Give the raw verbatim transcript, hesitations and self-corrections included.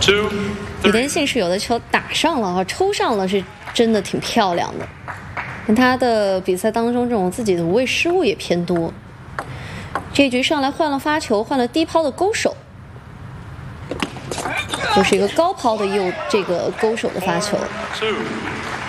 李天信是有的球打上了啊，抽上了，是真的挺漂亮的。但他的比赛当中，这种自己的无谓失误也偏多。这一局上来换了发球，换了低抛的勾手，就是一个高抛的右这个勾手的发球。